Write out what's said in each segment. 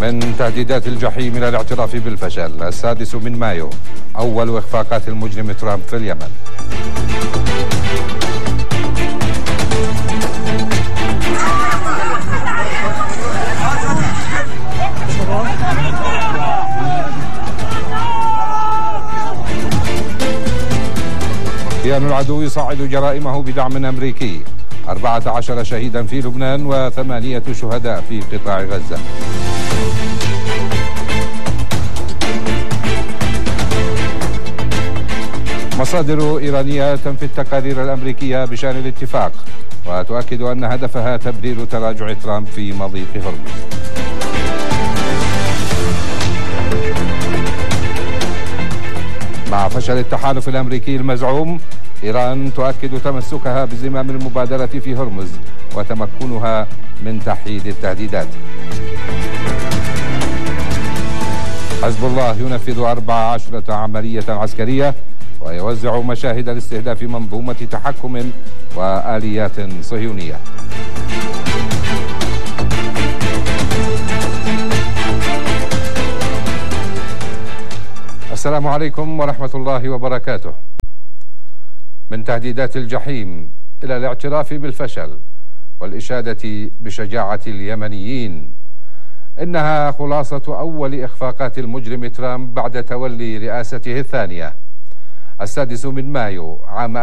من تهديدات الجحيم إلى الاعتراف بالفشل. 6 من مايو، أول إخفاقات المجرم ترامب في اليمن. كيان العدو يصعد جرائمه بدعم أمريكي. 14 شهيدا في لبنان و8 شهداء في قطاع غزة. مصادر إيرانية تنفي التقارير الأمريكية بشأن الاتفاق، وتؤكد أن هدفها تبرير تراجع ترامب في مضيق هرمز. مع فشل التحالف الأمريكي المزعوم، إيران تؤكد تمسكها بزمام المبادرة في هرمز وتمكنها من تحييد التهديدات. حزب الله ينفذ 14 عملية عسكرية ويوزع مشاهد لاستهداف منظومة تحكم وآليات صهيونية. السلام عليكم ورحمة الله وبركاته. من تهديدات الجحيم إلى الاعتراف بالفشل والإشادة بشجاعة اليمنيين. إنها خلاصة أول إخفاقات المجرم ترامب بعد تولي رئاسته الثانية. 6 من مايو عام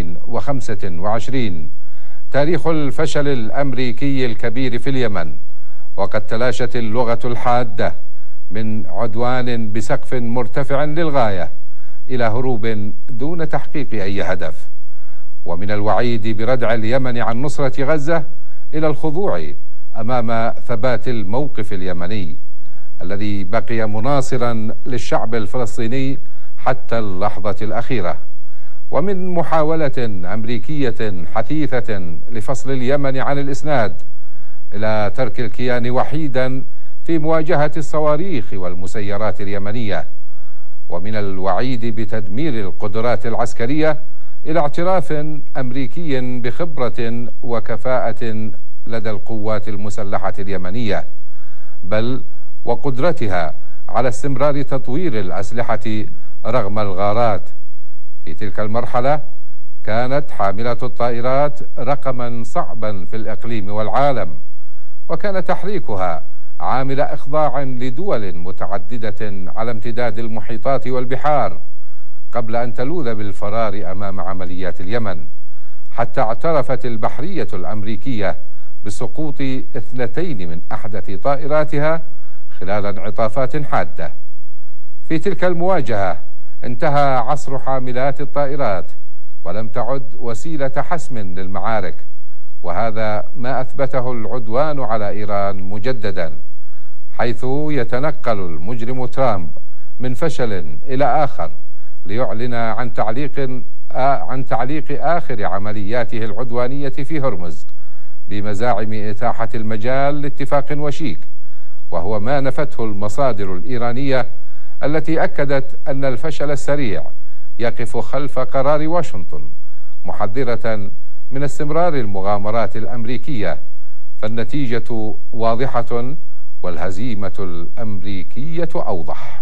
2025، تاريخ الفشل الأمريكي الكبير في اليمن، وقد تلاشت اللغة الحادة من عدوان بسقف مرتفع للغاية إلى هروب دون تحقيق أي هدف، ومن الوعيد بردع اليمن عن نصرة غزة إلى الخضوع أمام ثبات الموقف اليمني الذي بقي مناصرا للشعب الفلسطيني حتى اللحظة الأخيرة، ومن محاولة أمريكية حثيثة لفصل اليمن عن الإسناد إلى ترك الكيان وحيدا في مواجهة الصواريخ والمسيرات اليمنية، ومن الوعيد بتدمير القدرات العسكرية إلى اعتراف أمريكي بخبرة وكفاءة لدى القوات المسلحة اليمنية، بل وقدرتها على استمرار تطوير الأسلحة رغم الغارات. في تلك المرحلة كانت حاملة الطائرات رقما صعبا في الإقليم والعالم، وكان تحريكها عامل إخضاع لدول متعددة على امتداد المحيطات والبحار قبل أن تلوذ بالفرار أمام عمليات اليمن، حتى اعترفت البحرية الأمريكية بسقوط 2 من أحدث طائراتها خلال انعطافات حادة. في تلك المواجهة انتهى عصر حاملات الطائرات ولم تعد وسيلة حسم للمعارك، وهذا ما أثبته العدوان على إيران مجددا، حيث يتنقل المجرم ترامب من فشل إلى آخر ليعلن عن تعليق آخر عملياته العدوانية في هرمز بمزاعم إتاحة المجال لاتفاق وشيك، وهو ما نفته المصادر الإيرانية التي أكدت أن الفشل السريع يقف خلف قرار واشنطن، محذرة من استمرار المغامرات الأمريكية، فالنتيجة واضحة والهزيمة الأمريكية أوضح.